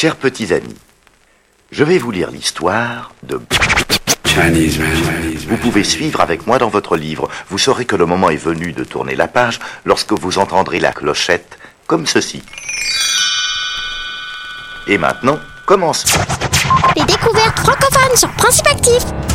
Chers petits amis, je vais vous lire l'histoire de... Vous pouvez suivre avec moi dans votre livre. Vous saurez que le moment est venu de tourner la page lorsque vous entendrez la clochette comme ceci. Et maintenant, commençons. Les découvertes francophones sur Principe Actif.